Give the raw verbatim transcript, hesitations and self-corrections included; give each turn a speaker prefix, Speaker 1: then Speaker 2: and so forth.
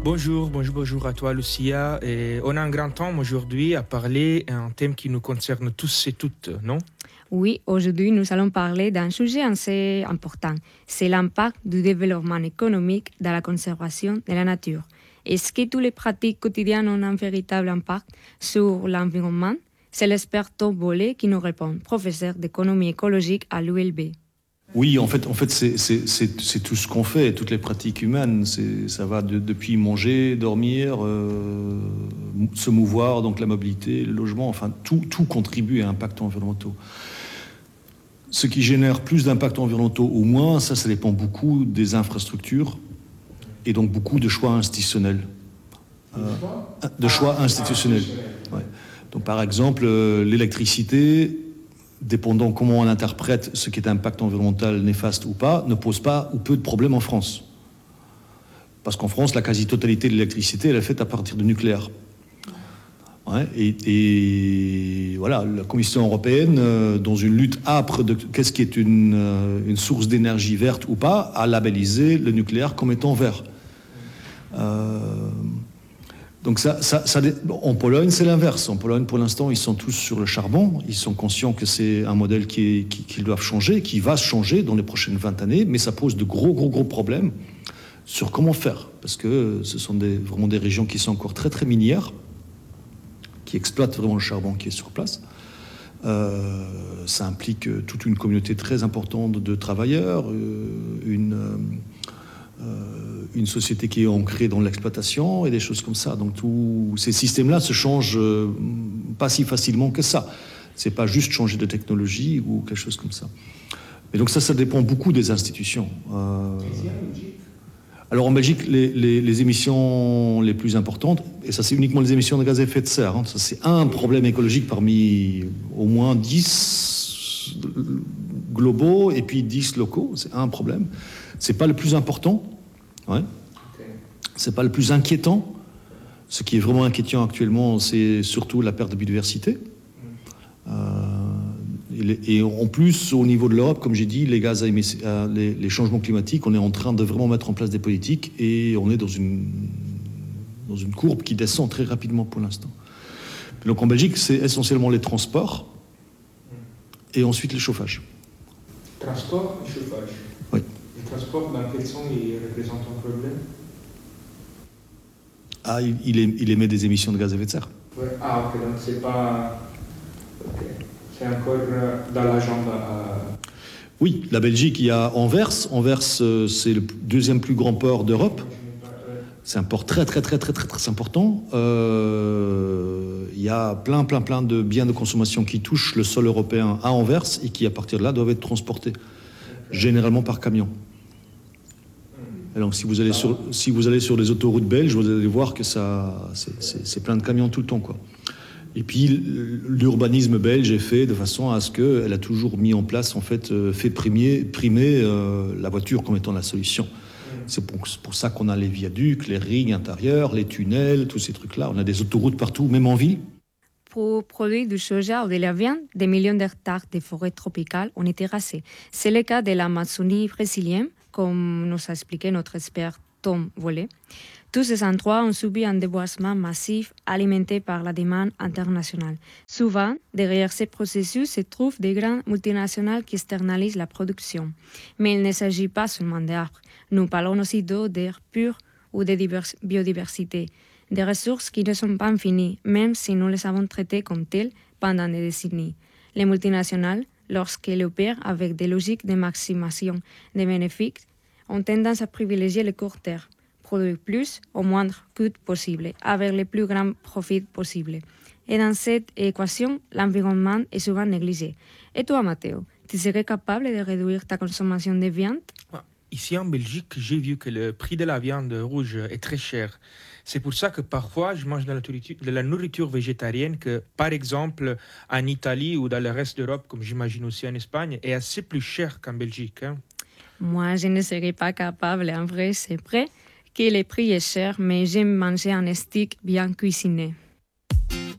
Speaker 1: Bonjour, bonjour, bonjour à toi Lucia. Et on a un grand temps aujourd'hui à parler un thème qui nous concerne tous et toutes, non?
Speaker 2: Oui, aujourd'hui, nous allons parler d'un sujet assez important. C'est l'impact du développement économique dans la conservation de la nature. Est-ce que toutes les pratiques quotidiennes ont un véritable impact sur l'environnement? C'est l'expert Tom Bollet qui nous répond, professeur d'économie écologique à l'U L B.
Speaker 3: Oui, en fait, en fait c'est, c'est, c'est, c'est tout ce qu'on fait, toutes les pratiques humaines. C'est, ça va de, depuis manger, dormir, euh, se mouvoir, donc la mobilité, le logement, enfin, tout, tout contribue à l'impact environnemental. Ce qui génère plus d'impacts environnementaux ou moins, ça, ça dépend beaucoup des infrastructures et donc beaucoup de choix institutionnels. Euh, de choix institutionnels. Ouais. Donc, par exemple, euh, l'électricité, dépendant comment on interprète ce qui est impact environnemental néfaste ou pas, ne pose pas ou peu de problèmes en France. Parce qu'en France, la quasi-totalité de l'électricité, elle est faite à partir du nucléaire. Ouais, et, et voilà, la Commission européenne, euh, dans une lutte âpre de qu'est-ce qui est une, euh, une source d'énergie verte ou pas, a labellisé le nucléaire comme étant vert. Euh, donc ça, ça, ça, en Pologne, c'est l'inverse. En Pologne, pour l'instant, ils sont tous sur le charbon. Ils sont conscients que c'est un modèle qui est, qui, qu'ils doivent changer, qui va changer dans les prochaines vingt années, mais ça pose de gros, gros, gros problèmes sur comment faire. Parce que ce sont des, vraiment des régions qui sont encore très, très minières, qui exploitent vraiment le charbon qui est sur place. Euh, ça implique toute une communauté très importante de travailleurs, euh, une... Euh, Euh, une société qui est ancrée dans l'exploitation et des choses comme ça. Donc tous ces systèmes-là se changent euh, pas si facilement que ça. C'est pas juste changer de technologie ou quelque chose comme ça. Et donc ça, ça dépend beaucoup des institutions. Euh, alors en Belgique, les, les, les émissions les plus importantes, et ça c'est uniquement les émissions de gaz à effet de serre, hein, ça c'est un problème écologique parmi au moins dix globaux et puis dix locaux, c'est un problème. C'est pas le plus important, ouais. C'est pas le plus inquiétant. Ce qui est vraiment inquiétant actuellement, c'est surtout la perte de biodiversité. Euh, et, les, et en plus, au niveau de l'Europe, comme j'ai dit, les gaz à émission, les, les changements climatiques, on est en train de vraiment mettre en place des politiques et on est dans une, dans une courbe qui descend très rapidement pour l'instant. Donc en Belgique, c'est essentiellement les transports et ensuite le chauffage.
Speaker 1: Transport et chauffage.
Speaker 3: Oui.
Speaker 1: Transport, dans quel sens il représente un problème?
Speaker 3: Ah, il, il, il émet des émissions de gaz à effet de serre.
Speaker 1: Ouais. Ah, ok, donc c'est pas... Okay. C'est encore dans l'agenda. À...
Speaker 3: Oui, la Belgique, il y a Anvers. Anvers, c'est le deuxième plus grand port d'Europe. C'est un port très, très, très, très, très, très important. Euh, il y a plein, plein, plein de biens de consommation qui touchent le sol européen à Anvers et qui, à partir de là, doivent être transportés, généralement par camion. Alors, si vous allez sur, si vous allez sur les autoroutes belges, vous allez voir que ça, c'est, c'est, c'est plein de camions tout le temps, quoi. Et puis, l'urbanisme belge est fait de façon à ce qu'elle a toujours mis en place, en fait, fait primer, primer euh, la voiture comme étant la solution. C'est pour, c'est pour ça qu'on a les viaducs, les rings intérieurs, les tunnels, tous ces trucs-là. On a des autoroutes partout, même en ville.
Speaker 2: Pour produire du soja ou de la viande, des millions d'hectares de forêts tropicales ont été rasés. C'est le cas de l'Amazonie brésilienne, comme nous a expliqué notre expert Tom Bollet. Tous ces endroits ont subi un déboisement massif alimenté par la demande internationale. Souvent, derrière ces processus se trouvent des grandes multinationales qui externalisent la production. Mais il ne s'agit pas seulement d'arbres. Nous parlons aussi d'eau, d'air pur ou de divers- biodiversité. Des ressources qui ne sont pas infinies, même si nous les avons traitées comme telles pendant des décennies. Les multinationales, lorsqu'elles opèrent avec des logiques de maximisation des bénéfices, ont tendance à privilégier le court terme, produire plus au moindre coût possible, avec le plus grand profit possible. Et dans cette équation, l'environnement est souvent négligé. Et toi, Matteo, tu serais capable de réduire ta consommation de viande?
Speaker 1: Ici en Belgique, j'ai vu que le prix de la viande rouge est très cher. C'est pour ça que parfois, je mange de la nourriture, de la nourriture végétarienne que, par exemple, en Italie ou dans le reste d'Europe, comme j'imagine aussi en Espagne, est assez plus cher qu'en Belgique. Hein.
Speaker 2: Moi, je ne serais pas capable. En vrai, c'est vrai que le prix est cher, mais j'aime manger un steak bien cuisiné.